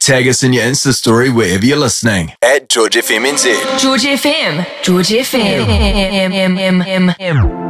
Tag us in your Insta story wherever you're listening at George FM NZ. George FM. George FM.